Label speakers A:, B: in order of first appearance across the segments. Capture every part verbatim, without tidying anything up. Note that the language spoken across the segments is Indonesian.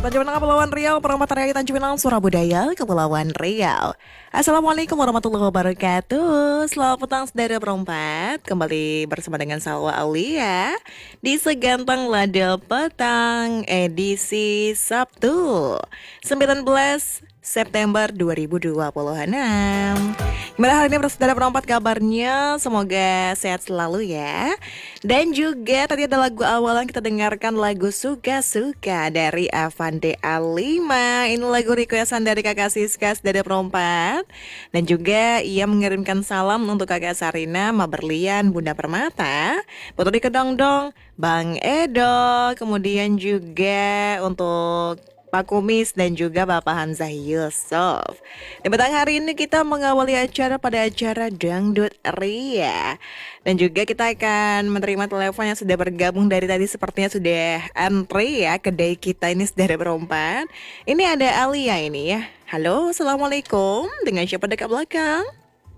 A: Tanjung Pinang, Kepulauan Riau, Perempatan Raya Tanjung Pinang, Surabaya, Kepulauan Riau. Assalamualaikum warahmatullahi wabarakatuh. Selamat petang saudara perempat. Kembali bersama dengan Salwa Aulia di Segantang Lada Petang edisi Sabtu sembilan belas September dua ribu dua puluh enam. Gimana hari ini saudara perempat kabarnya? Semoga sehat selalu ya. Dan juga tadi ada lagu awalan, kita dengarkan lagu Suka-Suka dari Avande A lima. Ini lagu requestan dari kakak Siska dari perempat. Dan juga ia mengirimkan salam untuk kakak Sarina, Ma Berlian, Bunda Permata, Putri Kedongdong, Bang Edo. Kemudian juga untuk Pak Kumis dan juga Bapak Hamzah Yusuf. Di petang hari ini kita mengawali acara pada acara Dangdut Ria. Dan juga kita akan menerima telepon yang sudah bergabung dari tadi, sepertinya sudah antri ya kedai kita ini sudah ada berempat. Ini ada Alia ini ya. Halo, Assalamualaikum. Dengan siapa dekat belakang?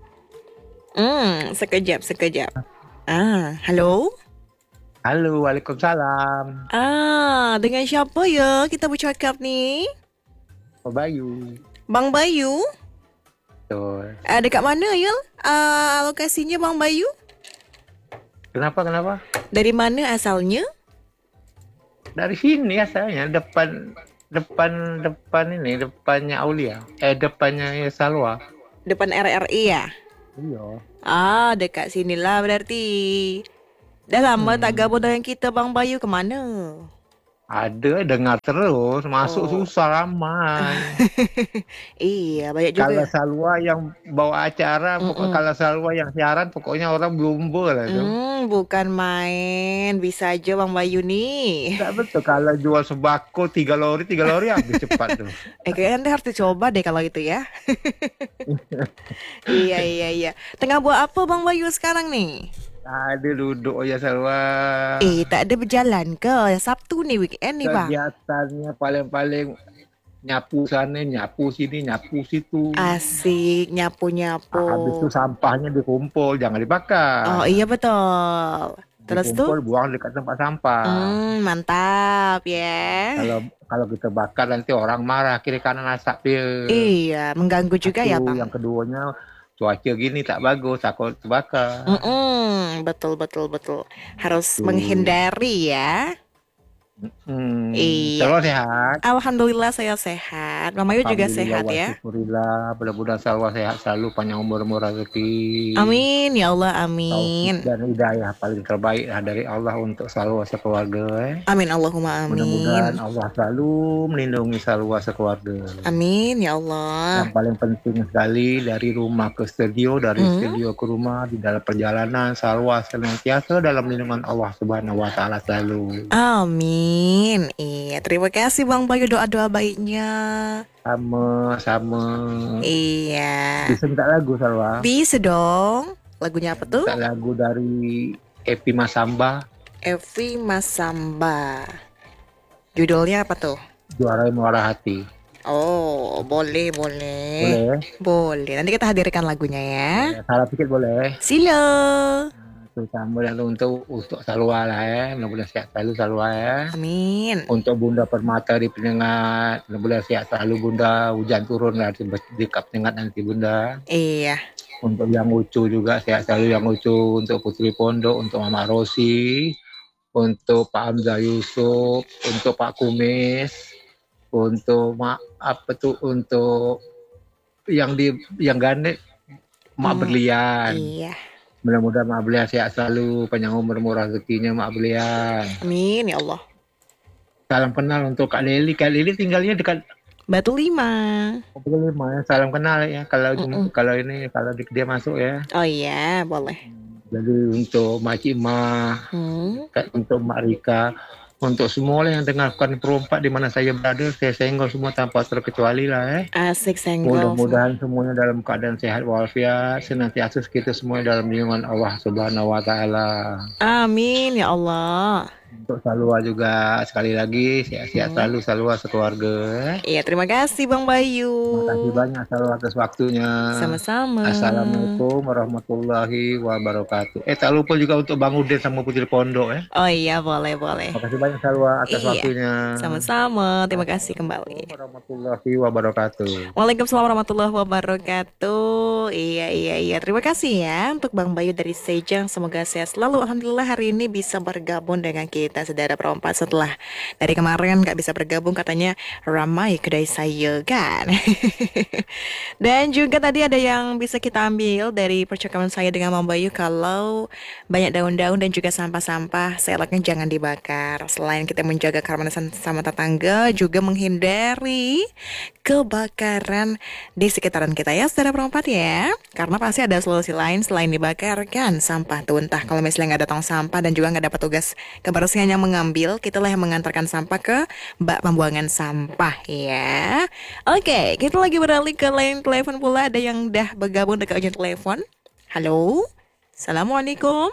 A: Hmm, sekejap, sekejap. Ah, halo.
B: Halo, waalaikumsalam.
A: Ah, dengan siapa ya kita bercakap nih?
B: Pak Bayu.
A: Bang Bayu?
B: Betul.
A: Ah, dekat mana ya? Ah, lokasinya Bang Bayu?
B: Kenapa, kenapa?
A: Dari mana asalnya?
B: Dari sini asalnya, depan depan depan ini, depannya Aulia. Eh, depannya Salwa.
A: Depan R R I ya?
B: Iya.
A: Ah, dekat sinilah berarti. Dah lama
B: Hmm.
A: tak gabung dengan kita Bang Bayu, kemana?
B: Ada, dengar terus, masuk
A: Oh.
B: susah ramai.
A: Iya, banyak juga.
B: Kalau Salwa yang bawa acara, pokok,
A: Mm-mm.
B: kalau Salwa yang siaran, pokoknya orang belum lah tuh.
A: Hmm, bukan main. Bisa aja Bang Bayu nih.
B: Tak betul, kalau jual sembako tiga lori, tiga lori habis cepat tuh.
A: Eh, kayaknya nanti harus dicoba deh kalau gitu ya. Iya, iya, iya. Tengah buat apa Bang Bayu sekarang nih?
B: Ada duduk ya Salwa.
A: Eh, tak ada berjalan ke? Sabtu nih, weekend nih Bang.
B: Kegiatannya paling-paling nyapu sana, nyapu sini, nyapu situ.
A: Asik, nyapu-nyapu.
B: Habis itu sampahnya dikumpul, jangan dibakar.
A: Oh iya betul. Terus tuh?
B: Dikumpul, buang dekat tempat sampah.
A: Hmm, mantap ya.
B: Kalau kalau kita bakar nanti orang marah, kiri kanan asap dia.
A: Iya, mengganggu juga ya
B: Satu,
A: Bang.
B: yang keduanya cuaca gini tak bagus, takut terbakar.
A: Mm-mm, betul betul betul. Harus
B: Tuh.
A: menghindari ya.
B: Hmm,
A: Iya.
B: Salwa sehat.
A: Alhamdulillah saya sehat. Mama Yu juga sehat ya.
B: Alhamdulillah, mudah-mudahan Salwa sehat selalu, panjang umur, murah rezeki.
A: Amin ya Allah, amin.
B: Taufik dan hidayah paling terbaik dari Allah untuk Salwa sekeluarga. Eh.
A: Amin Allahumma amin.
B: Mudah-mudahan Allah selalu melindungi Salwa sekeluarga.
A: Amin ya Allah.
B: Yang paling penting sekali, dari rumah ke studio, dari
A: Hmm.
B: studio ke rumah, di dalam perjalanan Salwa senantiasa dalam lindungan Allah Subhanahu wa taala selalu.
A: Amin. Iya, terima kasih Bang Bayu doa-doa baiknya.
B: Sama-sama.
A: Iya.
B: Bisa minta lagu Salwa?
A: Bisa dong. Lagunya apa tuh?
B: Minta lagu dari Epi Masamba.
A: Evi Masamba. Judulnya apa tuh?
B: Juara Muara Hati.
A: Oh, boleh, boleh.
B: Boleh?
A: Boleh. Nanti kita hadirkan lagunya ya.
B: Eh, salah sedikit boleh?
A: Sila.
B: Terutama lalu untuk untuk Salwa lah ya, mudah-mudahan sehat selalu Salwa ya.
A: Amin.
B: Untuk Bunda Permata di Penyengat, mudah-mudahan sehat selalu Bunda, hujan turun lah di, di Kap Penyengat nanti Bunda.
A: Iya.
B: Untuk yang Ucu juga sehat selalu yang Ucu, untuk Putri Pondok, untuk Mama Rosi, untuk Pak Hamzah Yusuf, untuk Pak Kumis, untuk Mak apa tuh untuk yang di yang gandeng Mak
A: Hmm,
B: Berlian.
A: Iya.
B: Mudah-mudahan Mak Berlian sehat selalu, panjang umur, murah rezekinya Mak Berlian.
A: Amin ya Allah.
B: Salam kenal untuk Kak Leli. Kak Leli tinggalnya dekat
A: Batu Lima.
B: Pukul lima ya. Salam kenal ya. Kalau
A: Mm-mm.
B: kalau ini kalau dia masuk ya.
A: Oh iya, boleh.
B: Jadi untuk Mak Cimah,
A: Hmm.
B: untuk Mak Rika, untuk semua yang dengarkan perompak di mana saya berada, saya senggol semua tanpa terkecuali lah ya.
A: Asik senggol.
B: Mudah-mudahan semuanya dalam keadaan sehat walafiat, senantiasa kita semua dalam lindungan Allah Subhanahu wa taala.
A: Amin ya Allah.
B: Untuk Salwa juga sekali lagi sehat-sehat
A: Hmm.
B: selalu Salwa sekeluarga.
A: Iya, terima kasih Bang Bayu.
B: Terima kasih banyak Salwa atas waktunya.
A: Sama-sama.
B: Assalamualaikum warahmatullahi wabarakatuh. Eh tak lupa juga untuk Bang Udin sama Putri Pondok ya.
A: Oh iya, boleh, boleh.
B: Terima kasih banyak Salwa atas
A: Iya,
B: waktunya.
A: sama-sama. Terima kasih
B: Assalamualaikum
A: kembali.
B: warahmatullahi wabarakatuh.
A: Waalaikumsalam warahmatullahi wabarakatuh. Iya, iya, iya. Terima kasih ya untuk Bang Bayu dari Sejang. Semoga sehat selalu. Alhamdulillah hari ini bisa bergabung dengan kita saudara perempat setelah dari kemarin nggak bisa bergabung katanya ramai kedai saya kan. Dan juga tadi ada yang bisa kita ambil dari percakapan saya dengan Bang Bayu kalau banyak daun-daun dan juga sampah-sampah seelaknya jangan dibakar. Selain kita menjaga keharmonisan sama tetangga, juga menghindari kebakaran di sekitaran kita ya saudara perempat ya. Karena pasti ada solusi lain selain dibakarkan sampah tuh. Entah kalau misalnya nggak ada tong sampah dan juga nggak dapat tugas kebersihan yang mengambil, kita lah yang mengantarkan sampah ke bak pembuangan sampah ya. Oke, kita lagi beralih ke line telepon pula. Ada yang udah bergabung dekat ujung telepon. Halo, Assalamualaikum.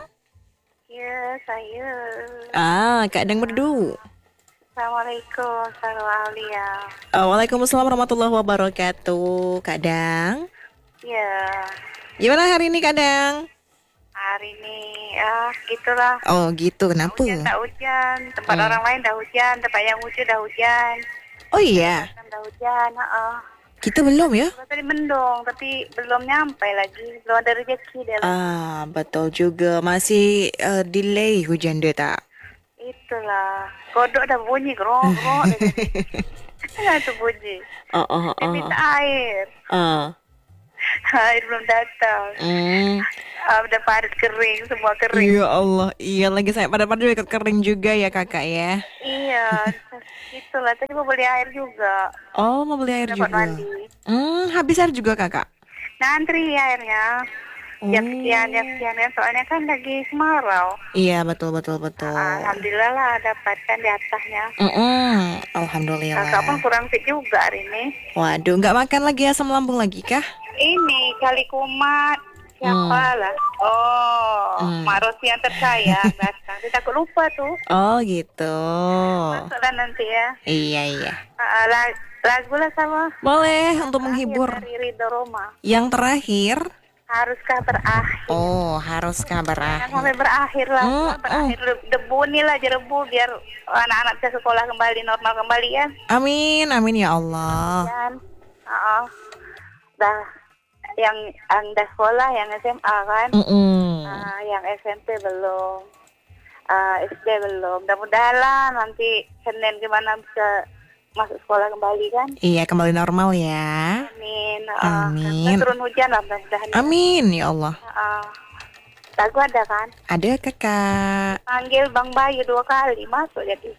C: Ya, saya.
A: Ah, Kak Dang Merdu.
C: Assalamualaikum, Sarwa Aulia.
A: Ah, Waalaikumsalam warahmatullahi wabarakatuh, Kak Dang.
C: Ya,
A: Gimana hari ini Kak Dang?
C: hari ini, ah, gitulah.
A: Oh gitu, kenapa?
C: Hujan tak hujan, tempat
A: Hmm.
C: orang lain dah hujan, tempat yang hujan dah hujan,
A: Oh iya,
C: kan dah hujan, ah.
A: kita belum ya?
C: Tadi mendung, tapi belum nyampe lagi, belum ada rezeki dia. lah.
A: Ah, betul juga. Masih eh, delay hujan dia tak?
C: Itulah, kodok dah bunyi, gerong, gerong. Kenapa tu bunyi?
A: Oh, oh,
C: Dia
A: oh.
C: minta air,
A: Ah,
C: air belum datang.
A: hmm.
C: Ah, udah padat kering, semua kering.
A: Ya Allah, iya lagi saya pada-pada juga ikut kering juga ya kakak ya.
C: Iya, itulah. Tadi mau beli air juga.
A: Oh, mau beli air
C: Dapat
A: juga.
C: mandi.
A: Hmm, habis air juga kakak.
C: Nantri airnya. Jam
A: Oh.
C: sekian, jam sekian ya. Soalnya kan lagi kemarau.
A: Iya betul betul betul.
C: Alhamdulillah lah dapatkan di atasnya.
A: Mm-mm.
C: Kakak pun
A: Alhamdulillah.
C: kurang fit juga hari ini.
A: Waduh, nggak makan lagi asam lambung lagi kah?
C: Ini kali kumat. Siapa lah? Oh,
A: Hmm.
C: Mak Rosi yang tersayang datang. Dia takut lupa tuh.
A: Oh gitu.
C: Masuklah nanti ya.
A: Iya iya.
C: Ah, la- lagu lah sama.
A: Boleh untuk
C: Terakhir
A: menghibur.
C: Dari Ridho Roma.
A: Yang terakhir.
C: Haruskah berakhir?
A: Oh, haruskah
C: Jangan
A: berakhir?
C: sampai berakhir lah,
A: Mm,
C: berakhir debu nih lah, jerebu biar anak-anak bisa sekolah kembali normal kembali ya.
A: Amin, amin ya Allah.
C: Dan, uh, dah yang yang dah sekolah, yang S M A kan,
A: Mm-mm.
C: Ah, yang S M P belum, Ah, S D belum. Mudah-mudahan lah nanti Senin gimana bisa masuk sekolah kembali kan.
A: Iya, kembali normal ya.
C: Amin. Ah,
A: Amin.
C: kan turun hujan lah mudah-mudahan.
A: Amin ya Allah.
C: Ah, lagu ada kan?
A: Ada kakak.
C: Panggil Bang Bayu dua kali masuk jadi.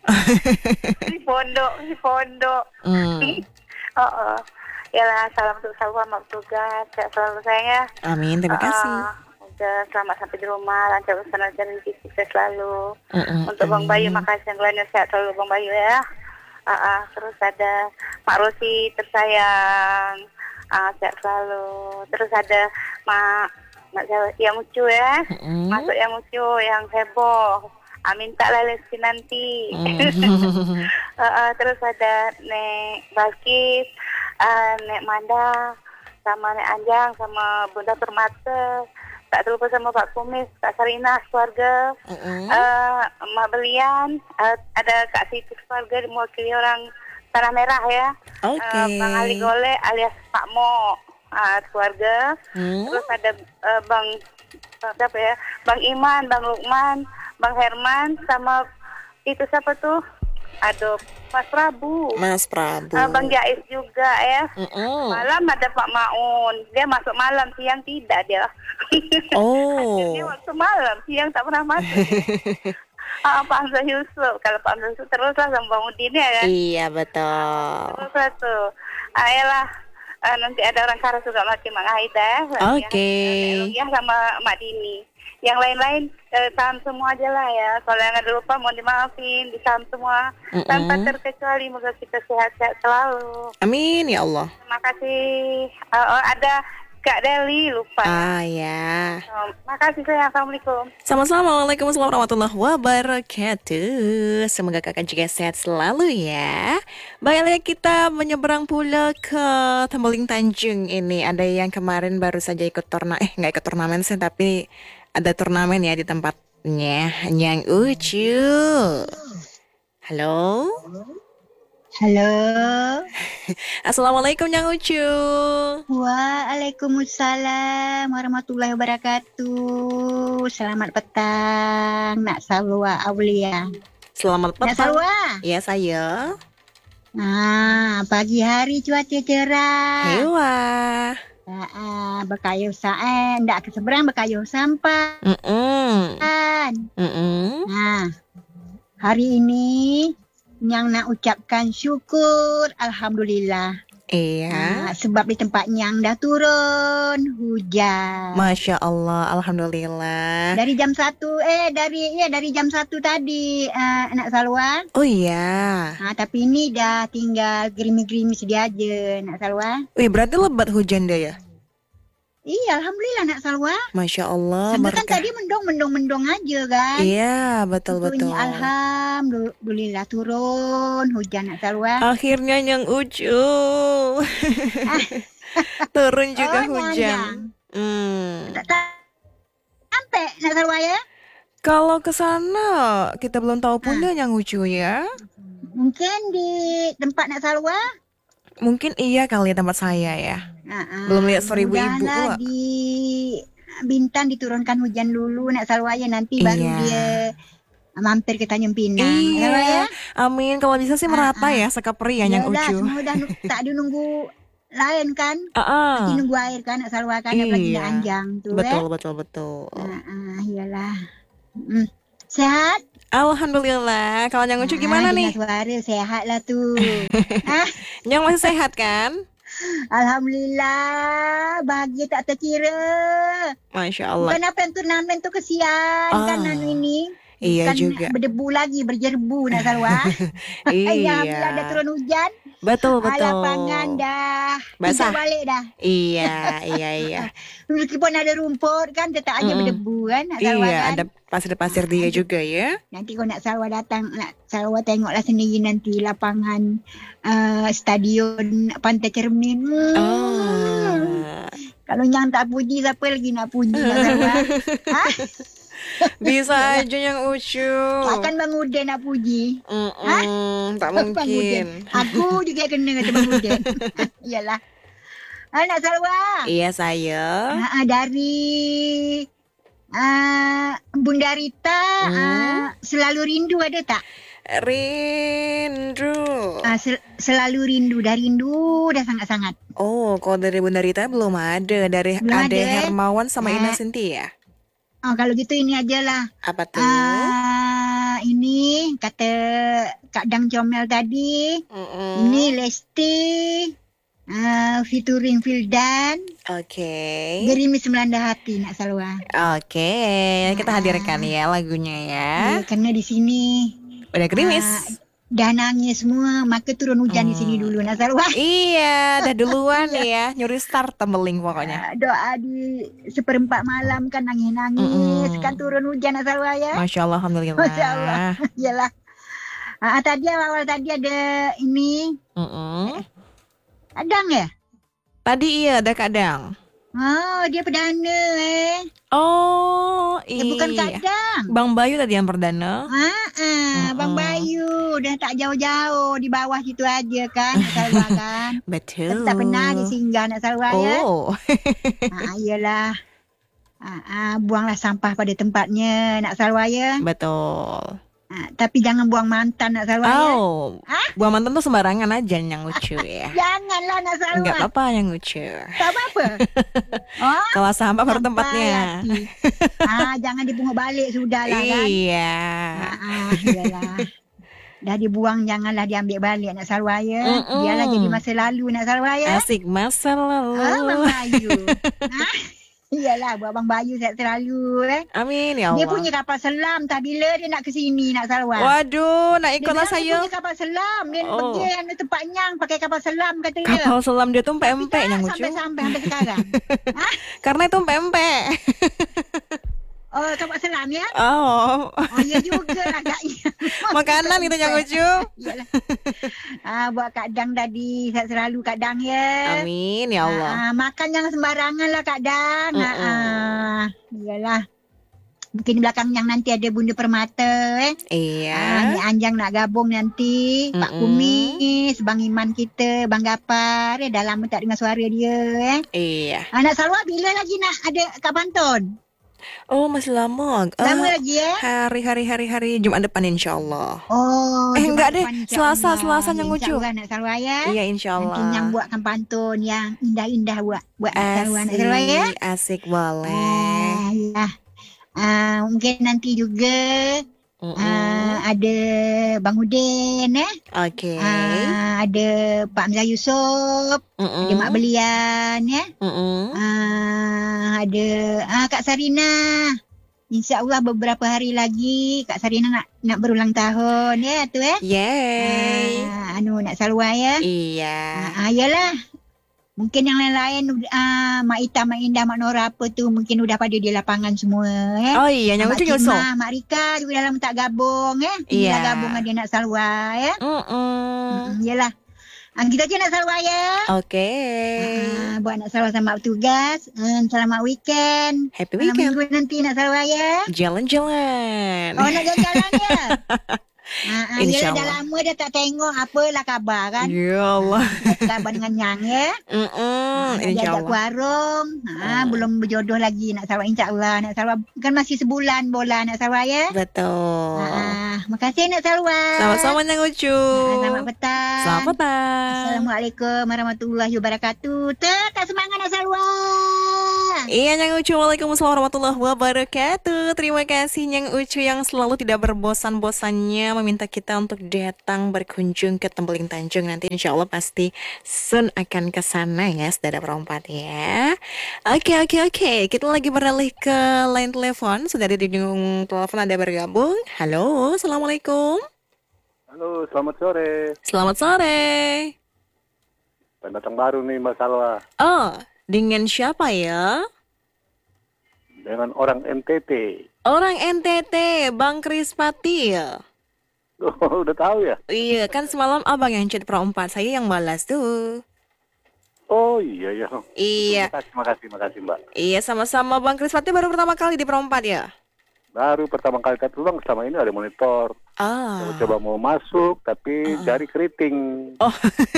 C: Di pondok, di pondok.
A: Hmm.
C: Oh, oh. Yalah, salam untuk Salwa, mak tugas, sehat selalu sayang ya.
A: Amin, terima kasih.
C: Ah, udah selamat sampai di rumah, lancar urusan lancar rezeki sukses selalu.
A: Mm-mm,
C: Untuk Bang Bayu,
A: amin.
C: makasih yang lainnya sehat selalu Bang Bayu ya. Ah, ah. Terus ada Mak Rosi tersayang, ah, sehat selalu. Terus ada Mak Mak siapa? Yang lucu ya,
A: Mm-mm.
C: masuk yang lucu, yang heboh. Amin tak lah rezeki nanti.
A: Mm.
C: Uh, uh, terus ada Nek Balkis, uh, Nek Manda, sama Nek Anjang, sama Bunda Permata. Tak terlupa sama Pak Kumis, Kak Sarina, keluarga.
A: Mm-mm.
C: Uh, Mak Belian, uh, ada Kak Siti keluarga mewakili orang Tanah Merah ya.
A: Oke.
C: Uh, Bang Ali Gole alias Pak Mo, uh, keluarga.
A: Hmm?
C: Terus ada uh, Bang Bang siapa ya? Bang Iman, Bang Lukman, Bang Herman, sama itu siapa tuh? Aduh, Mas Prabu.
A: Mas Prabu.
C: Ah, Bang Jais juga ya.
A: Mm-mm.
C: Malam ada Pak Maun. Dia masuk malam, siang tidak dia.
A: Oh.
C: Dia waktu malam, siang tak pernah masuk. Ah, Pak Hamzah Yusuf. Kalau Pak Hamzah Yusuf teruslah sama Bang Udin ya kan.
A: Iya betul.
C: Teruslah tuh. Ayolah. Ah, nanti ada orang Karas juga makin Mak Aida.
A: Oke.
C: Ya sama Mak Dini. Yang lain-lain eh, salam semua aja lah ya. Kalau yang ada lupa mohon dimaafin, disalam semua.
A: Mm-mm.
C: Tanpa terkecuali, moga kita sehat-sehat selalu.
A: Amin ya Allah.
C: Terima kasih. Eh, oh, ada Kak Deli lupa.
A: Ah ya.
C: Um, makasih sayang. Assalamualaikum.
A: Sama-sama. Waalaikumsalam warahmatullahi wabarakatuh. Semoga kakak juga sehat selalu ya. Baiklah, kita menyeberang pula ke Tembeling Tanjung ini. Ada yang kemarin baru saja ikut turnamen, eh nggak ikut turnamen sih, tapi ada turnamen ya di tempatnya. Yang Ucu. Halo.
D: Halo.
A: Assalamualaikum Yang Ucu.
D: Waalaikumsalam warahmatullahi wabarakatuh. Selamat petang, Nak Salwa Aulia.
A: Selamat
D: Nak
A: petang.
D: Salwa.
A: Ya saya.
D: Nah, pagi hari cuaca cerah.
A: Hewa.
D: Ah, ah, berkayuh saen, ndak ke seberang berkayuh sampan.
A: Mm-mm. Mm-mm.
D: Nah, hari ini Nyang nak ucapkan syukur, alhamdulillah.
A: Iya.
D: Ah, sebab di tempat Nyang dah turun hujan.
A: Masya Allah, alhamdulillah.
D: Dari jam satu, eh dari ya dari jam satu tadi uh, Nak Salwa.
A: Oh iya.
D: Nah, tapi ini dah tinggal gerimis-gerimis dia aja, Nak Salwa.
A: Wih, berarti lebat hujan deh ya?
D: Iya, alhamdulillah Nak Salwa.
A: Masya Allah,
D: Sampai kan
A: berkah.
D: tadi mendung-mendung-mendung aja kan.
A: Iya, betul-betul.
D: Ini alhamdulillah turun hujan Nak Salwa.
A: Akhirnya Yang Ucu. Turun juga
D: Oh,
A: hujan. Hmm.
D: Tak tak- sampai Nak Salwa ya.
A: Kalau ke sana kita belum tahu punya Yang Ucu ya.
D: Mungkin di tempat Nak Salwa.
A: Mungkin iya kali ya tempat saya ya.
D: Uh-uh.
A: Belum lihat story ibu-ibu
D: Mudahlah
A: kok.
D: di Bintan diturunkan hujan dulu Nak Salwa ya, nanti baru
A: Iya.
D: dia mampir ke Tanjung Pinang. Nak Salwa ya.
A: Iya. Amin. Kalau bisa sih merata ya sekepri ya Yang
D: Yalah,
A: Ucu.
D: semua dah nu- tak ada nunggu lain kan.
A: Ah,
D: Nanti nunggu air kan Nak Salwa kan, apalagi
A: Iya.
D: nak anjang tuh
A: betul
D: eh.
A: betul betul.
D: Uh-uh, iyalah. Mm. Sehat?
A: Alhamdulillah. Kalau Yang Ucu gimana
D: Ah,
A: nih?
D: dengar suara sehat lah tuh. ah,
A: Yang masih sehat kan?
D: Alhamdulillah, bahagia tak terkira.
A: Masya Allah.
D: Bukan apa yang turnamen tu kesian
A: Ah,
D: kan anu ini.
A: iya
D: Bukan
A: juga.
D: berdebu lagi, berjerbu Nak Salwa. Ya, alhamdulillah dah
A: Iya.
D: turun hujan.
A: Betul
D: Ah,
A: betul.
D: lapangan dah
A: Basah.
D: tidak balik dah.
A: Iya, iya, iya.
D: Meskipun ada rumput kan tetap aja
A: Mm-mm.
D: berdebu kan Nak Salwa
A: Iya,
D: kan.
A: ada pasir-pasir dia juga ya.
D: Nanti kalau Nak Salwa datang, Nak Salwa tengoklah sendiri nanti lapangan uh, stadion Pantai Cermin. Hmm.
A: Oh.
D: Kalau yang tak puji, siapa lagi nak puji Nak Salwa? ha?
A: Bisa aja Yang Ucu.
D: Takkan Bang Udin nak puji.
A: Mm-mm, tak
D: Bang
A: mungkin.
D: Udin. Aku juga kena kata Bang Udin. Iyalah. Ah, Nak Salwa.
A: Iya saya.
D: Ah, dari ah, Bunda Rita,
A: Hmm.
D: ah, selalu rindu ada tak?
A: Rindu.
D: Ah, sel- selalu rindu, dah rindu, dah sangat-sangat.
A: Oh, kalau dari Bunda Rita belum ada. Dari
D: Belum
A: Ade
D: ada.
A: Hermawan sama Ina
D: Ah.
A: Sintia.
D: Oh, kalau gitu ini aja lah.
A: Apa tuh?
D: Ah, ini kata Kak Dang Comel tadi.
A: Mm-mm.
D: Ini Lesti, ah, featuring Fildan,
A: Oke.
D: Gerimis Melanda Hati Nak Salwa.
A: Oke, kita hadirkan ya lagunya ya.
D: Ya, karena di sini
A: Udah gerimis.
D: ah, dah nangis semua, maka turun hujan di sini dulu Nak Salwa.
A: Iya, udah duluan ya. Nyuri start Tembeling pokoknya.
D: Ah, doa di seperempat malam kan nangis-nangis,
A: Mm-mm.
D: kan turun hujan Nak Salwa ya.
A: Masya Allah, alhamdulillah.
D: Masya Allah. Iyalah. Ah, tadi awal tadi ada ini,
A: Mm-mm.
D: Adang ya?
A: Tadi iya ada kadang.
D: Oh, dia perdana eh.
A: Oh,
D: Eh,
A: iya.
D: bukan Kadang.
A: Bang Bayu tadi yang perdana.
D: Ah, ah, Bang
A: Mm-mm.
D: Bayu dah tak jauh-jauh di bawah situ aja kan Nak Salwa kan.
A: Betul.
D: Tak pernah dia singgah Nak Salwa ya.
A: Oh,
D: Ah, iyalah. Ah, ah, buanglah sampah pada tempatnya Nak Salwa ya.
A: betul.
D: Ah, tapi jangan buang mantan Nak Salwa ya.
A: Oh,
D: Hah?
A: buang mantan tuh sembarangan aja yang lucu ya.
D: Janganlah Nak Salwa.
A: Enggak apa-apa yang lucu.
D: Tak apa-apa. Oh,
A: Kalau sampah baru
D: sampai
A: tempatnya.
D: hati. Ah, jangan dipungut balik sudahlah kan.
A: Iya.
D: Ah, ah, iyalah. Dah dibuang janganlah diambil balik Nak Salwa ya.
A: Mm-mm.
D: Biarlah jadi masa lalu Nak Salwa ya.
A: Asik masa lalu.
D: Ah, Bang Bayu. Ah, Iyalah, buat Abang Bayu sehat selalu eh.
A: Amin ya
D: Dia
A: Allah.
D: punya kapal selam tak bila dia nak ke sini nak Sarawak.
A: Waduh, nak
D: Dia
A: ikutlah
D: bilang dia
A: saya.
D: punya kapal selam. Dia nak
A: Oh.
D: pergi anu tempat Nyang pakai kapal selam kata dia.
A: Kapal selam dia tuh
D: Tapi
A: empek-empek
D: tak
A: yang lucu.
D: sampai-sampai sampai sekarang. Hah?
A: Karena itu empek-empek.
D: Oh, kapal selam ya?
A: Oh,
D: Oh, ya juga agaknya.
A: makanan itu yang lucu.
D: Iyalah. Ah, buat Kak Dang tadi. Sehat selalu Kak Dang ya.
A: Amin ya Allah.
D: Ah, ah, makan jangan sembarangan lah Kak Dang. Ah, ah. Iyalah. Mungkin di belakang yang nanti ada Bunda Permata eh.
A: Iya.
D: Ah, ni Anjang nak gabung nanti. Pak
A: Mm-mm.
D: Kumis, Bang Iman kita, Bang Gapar. Eh, dah lama tak dengar suara dia eh.
A: Iya.
D: Anak Sarawak bila lagi nak ada Kak Pantun?
A: Oh, masih lama.
D: Lama
A: Eh,
D: lagi eh?
A: hari hari hari hari Jumat depan insya Allah.
D: Oh,
A: Eh,
D: Jumaat
A: enggak deh.
D: depan, insya
A: Selasa,
D: Allah.
A: Selasa
D: Ya,
A: yang
D: insya
A: lucu.
D: Allah anak Sarawak ya.
A: Iya insya Allah.
D: Nanti yang buatkan pantun yang indah-indah buat buat anak Sarawak, anak
A: Asik,
D: Sarawak ya.
A: asik boleh.
D: Ah, ya. Ah, mungkin nanti juga
A: Mm-mm.
D: ah, ada Bang Udin eh.
A: Oke.
D: Ah, ada Pak Mirza Yusof,
A: Mm-mm.
D: ada Mak Belian ya.
A: Mm-mm.
D: Ah, ada ah, Kak Sarina. InsyaAllah beberapa hari lagi Kak Sarina nak nak berulang tahun ya tu eh.
A: Yeay.
D: Ah, anu nak salwa ya.
A: Iya.
D: Ah, yalah. Mungkin yang lain-lain ah, Mak Ita, Mak Indah, Mak Nora apa tu mungkin udah pada di lapangan semua eh.
A: Oh iya, yang
D: Mak
A: lucu nyusul.
D: Cimah, Mak Rika juga dalam tak gabung eh.
A: Iya.
D: Inilah gabung dia nak salwa ya.
A: Mm-mm.
D: Hmm, yalah. Ah, kita je nak salwa ya.
A: Oke.
D: Ah, buat nak salwa sama petugas. Um, selamat weekend.
A: Happy
D: Malam
A: weekend.
D: minggu nanti nak salwa ya.
A: Jalan-jalan.
D: Oh nak jalan-jalan ya. Ah, ah,
A: Insya
D: yalah dah
A: Allah.
D: lama dah tak tengok apalah khabar kan.
A: Ya Allah.
D: Khabar dengan Nyang ya.
A: Mm-mm.
D: Nak
A: Insya
D: diajak ke
A: Allah.
D: warung. Ha,
A: Hmm.
D: belum berjodoh lagi nak Sarawak insya-Allah. Nak Sarawak kan masih sebulan bola nak Sarawak ya.
A: Betul.
D: Ha, makasih nak Sarawak.
A: Sama-sama yang lucu.
D: Ha, selamat petang.
A: Selamat petang.
D: Assalamualaikum warahmatullahi wabarakatuh. Tetap semangat nak Sarawak.
A: Iya Nyang Ucu, Waalaikumsalam warahmatullahi wabarakatuh. Terima kasih Nyang Ucu yang selalu tidak berbosan-bosannya meminta kita untuk datang berkunjung ke Tembeling Tanjung. Nanti insya Allah pasti soon akan ke sana ya, saudara perempat ya. Oke oke oke, kita lagi beralih ke line telepon. Sudah di ujung telepon ada bergabung. Halo, Assalamualaikum.
E: Halo, selamat sore.
A: Selamat sore.
E: Pendatang baru nih Mbak Salwa.
A: Oh, dengan siapa ya?
E: Dengan orang N T T.
A: Orang N T T, Bang Krispati ya?
E: Oh, udah tahu ya?
A: Iya, kan semalam abang yang chat Pro empat, saya yang balas tuh.
E: Oh iya ya.
A: Iya,
E: Makasih, makasih, makasih Mbak.
A: iya sama-sama Bang Krispati baru pertama kali di Pro empat ya?
E: Baru pertama kali kata Bang, selama ini ada monitor.
A: Ah,
E: Coba mau masuk, tapi cari keriting.
A: oh,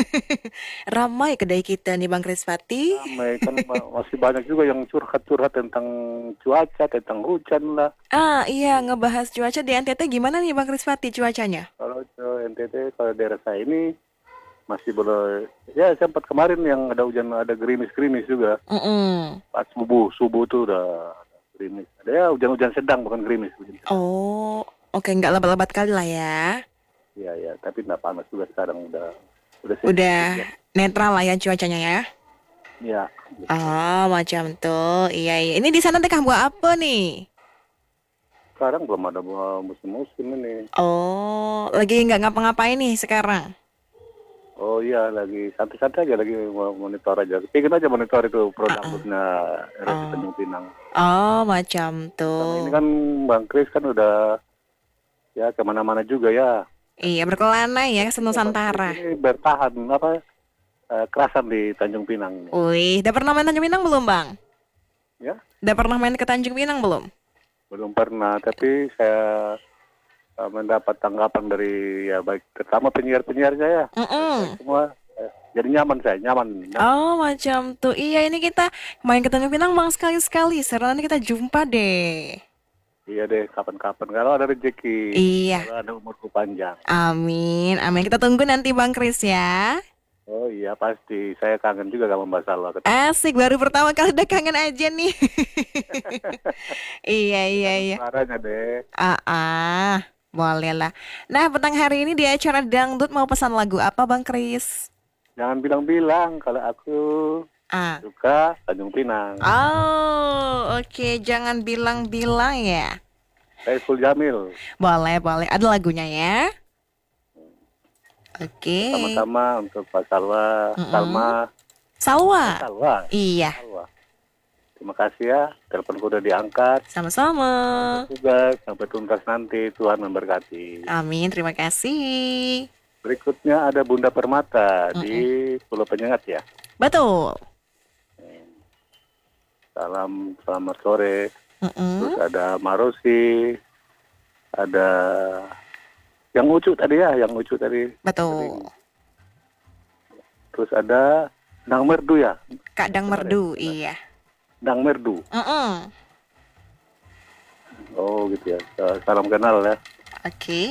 A: ramai kedai kita nih Bang Krispati.
E: Ramai kan ma- masih banyak juga yang curhat-curhat tentang cuaca, tentang hujan lah.
A: Ah, iya ngebahas cuaca di N T T gimana nih Bang Krispati cuacanya?
E: Kalau ke N T T, kalau daerah saya ini masih boleh. Ya sempat kemarin yang ada hujan, ada gerimis-gerimis juga.
A: Mm-mm.
E: Pas subuh, subuh tuh udah gerimis. Ada ya hujan-hujan sedang, bukan gerimis. Hujan sedang.
A: Oh, oke nggak lebat-lebat kali lah ya.
E: Iya, iya, tapi nggak panas juga sekarang, udah udah sih.
A: Udah netral lah ya cuacanya ya.
E: Iya.
A: Oh, macam tuh. Iya, iya. Ini di sana tengah buat apa nih?
E: Sekarang belum ada uh, musim-musim ini.
A: Oh, lagi nggak ngapa-ngapain nih sekarang?
E: Oh iya, lagi santai-santai aja, lagi mo- monitor aja. Pengen aja monitor itu produknya R S I Tanjung Pinang.
A: Oh, macam
E: Selama ini
A: tuh.
E: kan Bang Kris kan udah ya kemana-mana juga ya.
A: Iya, berkelana ya ke Nusantara.
E: Ini bertahan apa eh, kerasan di Tanjung Pinang.
A: Wih, udah pernah main Tanjung Pinang belum, Bang?
E: Ya,
A: Udah pernah main ke Tanjung Pinang belum?
E: belum pernah, tapi saya eh, mendapat tanggapan dari ya baik terutama penyiar-penyiarnya ya.
A: Mm-mm.
E: Semua eh, jadi nyaman saya, nyaman.
A: Oh, macam tuh. Iya, ini kita main ke Tanjung Pinang, Bang, sekali-sekali. Seru nanti kita jumpa deh.
E: Iya deh, kapan-kapan kalau ada rezeki.
A: Iya.
E: Kalau ada umurku panjang.
A: Amin, amin. Kita tunggu nanti Bang Kris ya.
E: Oh iya pasti, saya kangen juga sama Mbak Salwa.
A: Asik, baru pertama kali udah kangen aja nih. Iya, iya, iya.
E: Suaranya deh.
A: Ah, ah, boleh lah. Nah, petang hari ini di acara Dangdut mau pesan lagu apa Bang Kris?
E: Jangan bilang-bilang kalau aku
A: Ah.
E: Suka Tanjung Pinang.
A: Oh, oke. Jangan bilang-bilang ya.
E: Saiful Jamil.
A: Boleh, boleh. Ada lagunya ya. Oke.
E: Sama-sama untuk Pak Salwa,
A: Mm-mm.
E: Salma,
A: Salwa.
E: Salwa.
A: Iya,
E: Salwa. Terima kasih ya, teleponku udah diangkat.
A: sama-sama.
E: Tugas sampai tuntas nanti, Tuhan memberkati.
A: Amin, terima kasih.
E: Berikutnya ada Bunda Permata
A: Mm-mm.
E: di Pulau Penyengat ya.
A: Betul.
E: Salam, selamat sore.
A: Mm-mm.
E: Terus ada Marosi, ada yang lucu tadi ya, yang lucu tadi.
A: Betul.
E: Terus ada Dang Merdu ya,
A: Kak Dang Merdu, iya.
E: Dang Merdu.
A: Mm-mm.
E: Oh gitu ya, salam kenal ya.
A: Oke.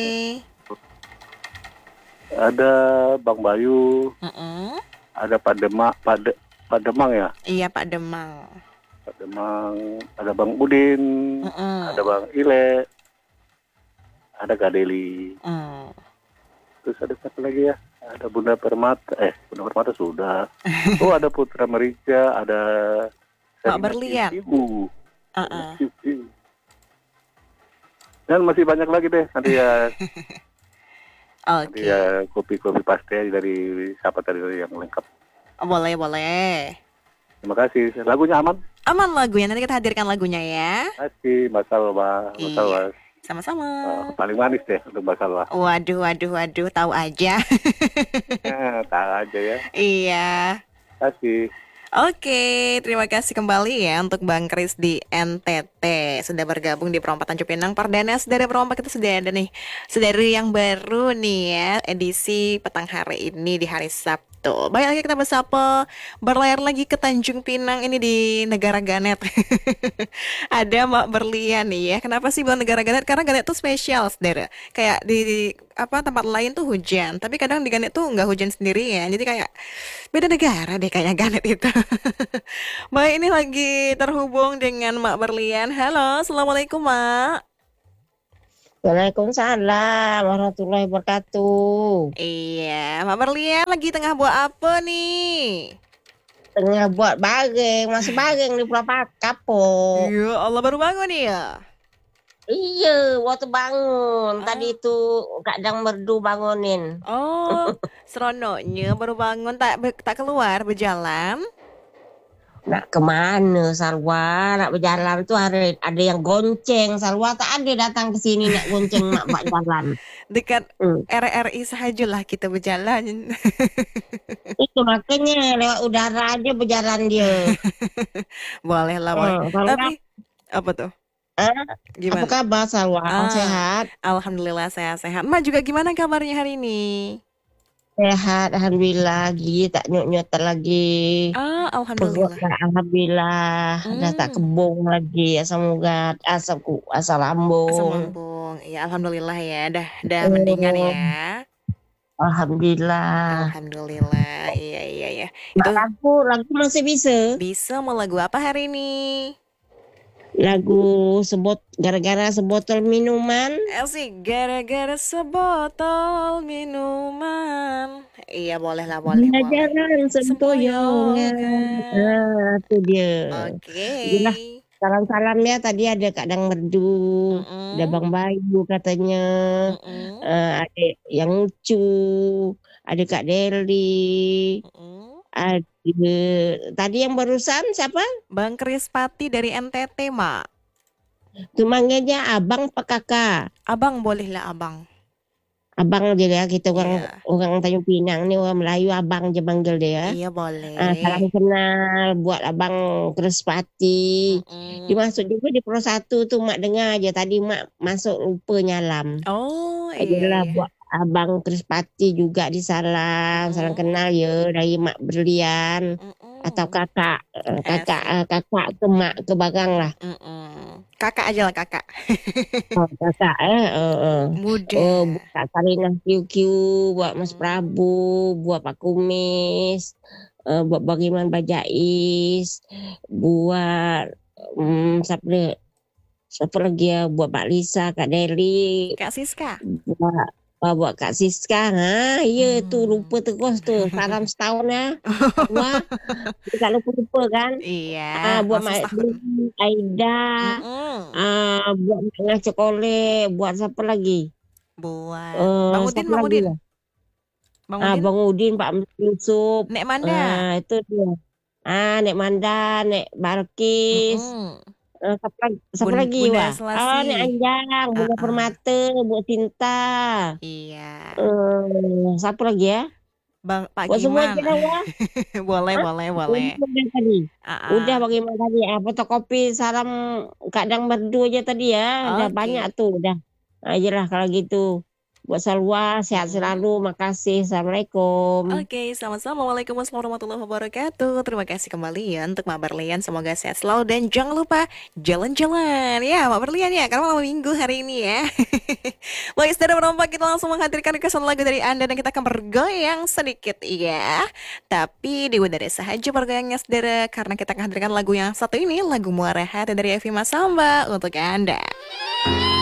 E: Ada Bang Bayu,
A: Mm-mm.
E: ada Pak Demak, Pak, De, Pak Demang ya,
A: Iya, Pak Demang.
E: Pak Demang, ada Bang Udin,
A: Mm-mm.
E: ada Bang Ile, ada Kak Deli.
A: Mm.
E: Terus ada siapa lagi ya? Ada Bunda Permata, eh Bunda Permata sudah. Oh ada Putra Merica, ada
A: Mak
E: Sarina
A: Berlian.
E: Ibu.
A: Uh-uh.
E: Dan masih banyak lagi deh nanti ya, nanti
A: Oke.
E: ya kopi-kopi pasti dari siapa tadi yang lengkap.
A: Boleh, boleh.
E: Terima kasih. Lagunya aman?
A: Aman lagunya, nanti kita hadirkan lagunya ya.
E: Terima kasih Mbak Salwa. Mbak
A: Iya.
E: Salwa.
A: Sama-sama.
E: Uh, paling manis deh untuk Mbak Salwa.
A: Waduh, waduh, waduh, tahu aja.
E: Nah, tahu aja ya.
A: Iya.
E: Terima kasih.
A: Oke, terima kasih kembali ya untuk Bang Kris di N T T sudah bergabung di Perompak Tanjung Pinang. Perdana Saudara Perompak kita sudah ada nih, Saudari yang baru nih ya, edisi petang hari ini di hari Sabtu. Baik lagi kita bersapa berlayar lagi ke Tanjung Pinang ini di negara Ganet. Ada Mak Berlian nih ya. Kenapa sih bilang negara Ganet? Karena Ganet tuh spesial, Saudara. Kayak di, di apa tempat lain tuh hujan, tapi kadang di Ganet tuh nggak hujan sendirian. Jadi kayak beda negara deh kayaknya Ganet itu. Baik, ini lagi terhubung dengan Mak Berlian. Halo, Assalamualaikum Mak.
F: Waalaikumsalam warahmatullahi wabarakatuh.
A: Iya, Mak Berlian lagi tengah buat apa nih?
F: Tengah buat bareng, masih bareng di Pulau Kapok.
A: Ya Allah, baru bangun nih ya.
F: Iya, waktu bangun.
A: Ah.
F: Tadi itu kadang merdu bangunin.
A: Oh, seronoknya baru bangun tak be- tak keluar berjalan.
F: Nak kemana Salwa? Nak berjalan tuh ada, ada yang gonceng. Salwa tak ada datang ke sini nak gonceng mak mak jalan.
A: Dekat
F: Hmm.
A: R R I sahajalah kita berjalan.
F: Itu makanya lewat udara aja berjalan dia.
A: Boleh lah, boleh.
F: Hmm, Salwa,
A: Tapi apa tuh?
F: ah, apa
A: Gimana?
F: kabar Salwa?
A: Ah.
F: Sehat?
A: Alhamdulillah sehat-sehat. Mak juga gimana kabarnya hari ini?
F: Sehat, alhamdulillah. Gigi tak nyut-nyut lagi.
A: Ah,
F: Perut
A: alhamdulillah.
F: tak alhamdulillah. Dah tak
A: Hmm.
F: kebong lagi. Asam urat, asam ku, asam
A: Asam
F: lambung.
A: lambung. Ya, alhamdulillah ya. Dah dah mendingan
F: Oh,
A: ya.
F: alhamdulillah.
A: Alhamdulillah. Iya, iya, iya.
F: Mak
A: Itu
F: lagu, lagu masih bisa.
A: bisa mau lagu apa hari ini?
F: Lagu sebot gara-gara sebotol minuman.
A: Asik, gara-gara sebotol minuman. Iya, boleh lah, boleh, boleh.
F: Jalan sempoyongan.
A: Sempoyongan.
F: Ah, itu dia.
A: Oke.
F: Itulah salam-salam ya. Tadi ada Kadang Merdu, ada
A: Mm-mm,
F: Bang Bayu katanya.
A: mm-mm,
F: Eh, ada yang lucu, ada Kak Deli,
A: mm-mm.
F: ada tadi yang barusan siapa?
A: Bang Krispati dari N T T, Mak.
F: Tuh manggilnya abang apa kakak?
A: Abang boleh lah, abang.
F: Abang dia ya, kita orang
A: Iya,
F: orang Tanjung Pinang nih orang Melayu abang je manggil dia.
A: iya
F: Ah, salam
A: boleh.
F: kenal buat abang Krispati. Dia
A: Mm-mm.
F: masuk juga di Pro satu tuh mak dengar aja tadi mak masuk lupa nyalam.
A: Oh, iya,
F: Adalah
A: iya.
F: buat abang Krispati juga disalam, salam
A: Mm-mm,
F: kenal ya dari mak Berlian atau
A: mm-mm.
F: kakak eh, kakak
A: Asik.
F: eh, kakak ke mak ke bagang lah.
A: Mm-mm. Kakak aja lah, kakak.
F: Oh, kakak eh eh, eh.
A: Muda.
F: Oh, buat Kak Sarina Q Q, buat Mas
A: Mm.
F: Prabu, buat Pak Kumis, eh, buat Bagiman Bajais, buat hmm, siapa dia? Siapa lagi ya? Buat Pak Lisa, Kak Deli,
A: Kak Siska.
F: buat Wah, buat Kak Siska. Ha, ya
A: Hmm.
F: tu lupa terus tu. Salam setahun ya. Wah, tak lupa-lupa kan. Ah,
A: Iya,
F: buat
A: langsung
F: Mak
A: setahun.
F: Edwin, Aida,
A: Mm-mm.
F: ah, buat Mak Ngah Cokolek, buat siapa lagi?
A: Buat
F: Eh,
A: Bang Udin,
F: siapa
A: Bang
F: lagi
A: Udin,
F: ya?
A: Bang
F: Ah,
A: Udin,
F: Bang Udin, Pak Yusuf.
A: Nek Manda.
F: Ah, itu dia. Ah, Nek Manda, Nek Barkis.
A: Mm-mm.
F: Eh, siapa, lagi- siapa
A: Bun-
F: lagi
A: Bunda
F: wah? Ah, Nek
A: Selasi.
F: Anjang, Bunda
A: Uh-uh.
F: Permata, Bu Cinta.
A: Iya,
F: Eh, siapa lagi ya?
A: Bang Pak
F: Buat semua
A: Giman.
F: aja lah wah.
A: Boleh,
F: Hah?
A: boleh, boleh.
F: Udah tadi. Udah
A: Uh-uh.
F: bagaimana tadi? Ah, fotokopi salam kadang merdu aja tadi ya. Udah banyak
A: Oke.
F: tuh. Udah. Aja lah kalau gitu. Buat Salwa, sehat
A: Hmm.
F: selalu. Makasih. Assalamualaikum.
A: Oke, sama-sama. Waalaikumsalam warahmatullahi wabarakatuh. Terima kasih kembali ya untuk Mak Berlian. Semoga sehat selalu dan jangan lupa jalan-jalan ya Mak Berlian ya. Karena malam minggu hari ini ya. Baik, saudara perompak, kita langsung menghadirkan kesan lagu dari Anda dan kita akan bergoyang sedikit ya. Tapi diudara sahaja bergoyangnya saudara, karena kita akan hadirkan lagu yang satu ini, lagu Muara Hati dari Evi Masamba untuk Anda.